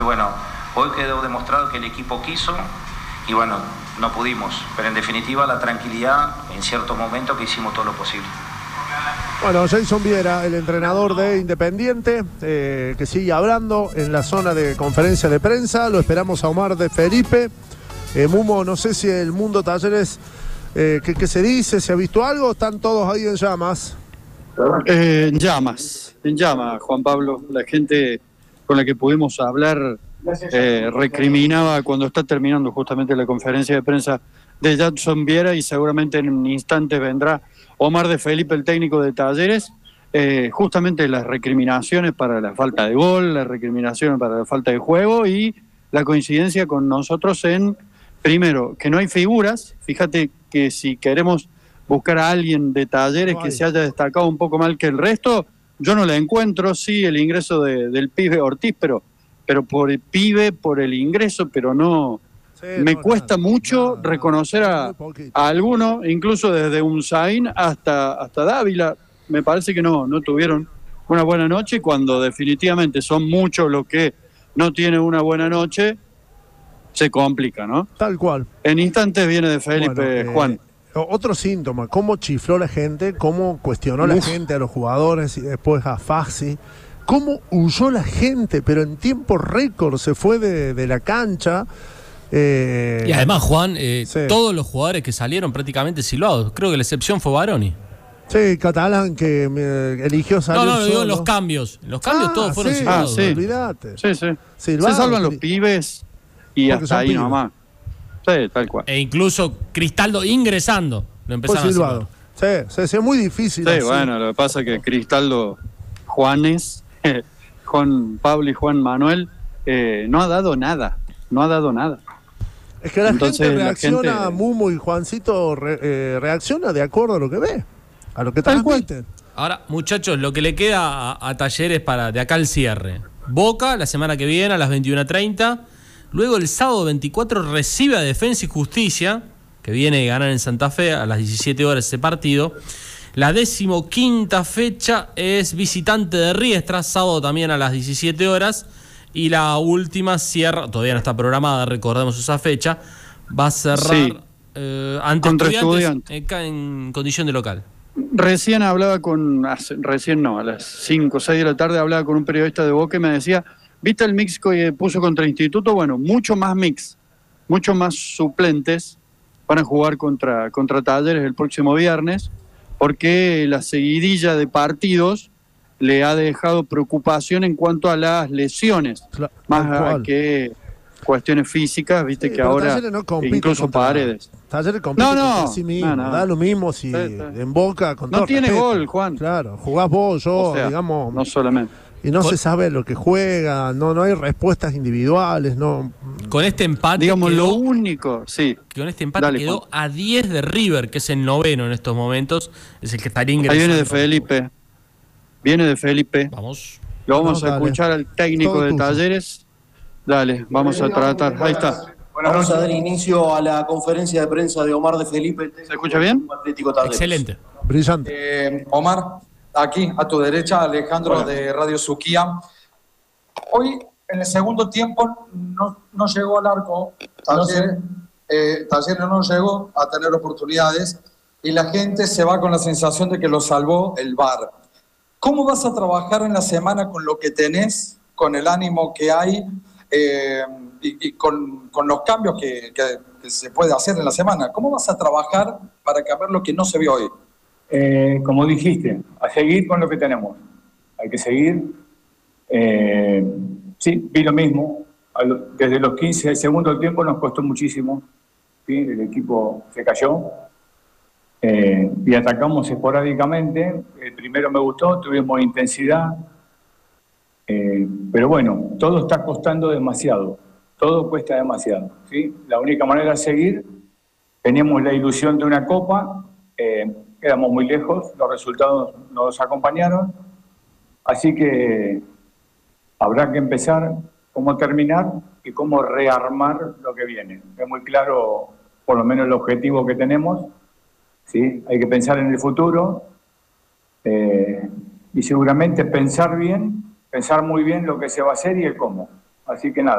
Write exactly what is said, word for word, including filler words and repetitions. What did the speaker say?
Bueno, hoy quedó demostrado que el equipo quiso y bueno, no pudimos, pero en definitiva la tranquilidad en cierto momento que hicimos todo lo posible. Bueno, Jason Viera, el entrenador de Independiente, eh, que sigue hablando en la zona de conferencia de prensa. Lo esperamos a Omar de Felipe. Eh, Mumo, no sé si el mundo Talleres, eh, ¿qué, ¿qué se dice? ¿Se ha visto algo? ¿Están todos ahí en llamas? Eh, en llamas, en llamas, Juan Pablo. La gente con la que pudimos hablar eh, recriminaba cuando está terminando justamente la conferencia de prensa de Jason Viera, y seguramente en un instante vendrá Omar de Felipe, el técnico de Talleres, eh, justamente las recriminaciones para la falta de gol, las recriminaciones para la falta de juego y la coincidencia con nosotros en, primero, que no hay figuras. Fíjate que si queremos buscar a alguien de Talleres que se haya destacado un poco mal que el resto, yo no la encuentro. Sí, el ingreso de, del pibe Ortiz, pero, pero por el pibe, por el ingreso, pero no... Sí, me no, cuesta nada, mucho nada, reconocer nada, a, a alguno, incluso desde Unzaín hasta, hasta Dávila. Me parece que no, no tuvieron una buena noche, cuando definitivamente son muchos los que no tienen una buena noche, se complica, ¿no? Tal cual. En instantes viene de Felipe, bueno, eh, Juan. Otro síntoma, cómo chifló la gente, cómo cuestionó Uf. la gente a los jugadores y después a Fassi, cómo huyó la gente, pero en tiempo récord se fue de, de la cancha. Eh, y además, Juan, eh, sí. todos los jugadores que salieron prácticamente silbados. Creo que la excepción fue Baroni. Sí, Catalán, que me eligió salir. No, no, digo los cambios. Los cambios ah, todos fueron sí, silbados. Ah, sí. Olvídate. Sí, sí. Silbado, se salvan los pibes y hasta ahí pibes. nomás. Sí, tal cual. E incluso Cristaldo ingresando. Lo empezaron a silbar. Sí, sí, sí, es muy difícil. Sí, así. Bueno, lo que pasa es que Cristaldo, Juanes, Juan Pablo y Juan Manuel, eh, no ha dado nada. No ha dado nada. Es que la Entonces, gente reacciona, la gente... Mumo y Juancito re, eh, reacciona de acuerdo a lo que ve, a lo que transmiten. Ahora, muchachos, lo que le queda a, a Talleres para de acá al cierre. Boca, la semana que viene a las veintiuna treinta. Luego el sábado veinticuatro recibe a Defensa y Justicia, que viene a ganar en Santa Fe a las diecisiete horas ese partido. La decimoquinta fecha es visitante de Riestra, sábado también a las diecisiete horas. Y la última cierra, todavía no está programada, recordemos esa fecha, va a cerrar sí. eh, ante Contra Estudiantes, Estudiantes en, en condición de local. Recién hablaba con, recién no, a las cinco o seis de la tarde hablaba con un periodista de Boca y me decía, ¿viste el mix que puso contra Instituto? Bueno, mucho más mix, mucho más suplentes van a jugar contra, contra Talleres el próximo viernes, porque la seguidilla de partidos le ha dejado preocupación en cuanto a las lesiones, claro, más a que cuestiones físicas, viste sí, que ahora no incluso contra, Paredes. Talleres compite no, no, contra sí mismo, no, no. Da lo mismo si sí, sí. en Boca con no tiene respeto. Gol, Juan. Claro, jugás vos, yo, o sea, digamos. No solamente. Y no con, se sabe lo que juega, no, no hay respuestas individuales, no. Con este empate digamos quedó, lo único, sí. Con este empate Dale, quedó Juan. a diez de River, que es el noveno en estos momentos, es el que estaría ingresando. Ahí viene de Felipe. Viene de Felipe. Vamos. Lo vamos no, a dale. escuchar al técnico Todo de tuyo. Talleres. Dale, vamos a tratar. Ahí está. Vamos a dar inicio a la conferencia de prensa de Omar de Felipe. ¿Se escucha bien? Atlético Talleres. Excelente. Brillante. Eh, Omar, aquí a tu derecha, Alejandro Hola. de Radio Suquía. Hoy, en el segundo tiempo, no, no llegó al arco. Talleres eh, Taller no llegó a tener oportunidades y la gente se va con la sensación de que lo salvó el V A R. ¿Cómo vas a trabajar en la semana con lo que tenés, con el ánimo que hay eh, y, y con, con los cambios que, que, que se puede hacer en la semana? ¿Cómo vas a trabajar para cambiar lo que no se vio hoy? Eh, como dijiste, a seguir con lo que tenemos. Hay que seguir. Eh, sí, vi lo mismo. Desde los quince del segundo tiempo nos costó muchísimo. ¿Sí? El equipo se cayó. Eh, y atacamos esporádicamente. El primero me gustó, tuvimos intensidad. Eh, pero bueno, todo está costando demasiado. Todo cuesta demasiado. ¿Sí? La única manera es seguir. Teníamos la ilusión de una copa. Eh, quedamos muy lejos. Los resultados no nos acompañaron. Así que habrá que empezar cómo terminar y cómo rearmar lo que viene. Es muy claro, por lo menos, el objetivo que tenemos. ¿Sí? Hay que pensar en el futuro eh, y seguramente pensar bien, pensar muy bien lo que se va a hacer y el cómo. Así que nada.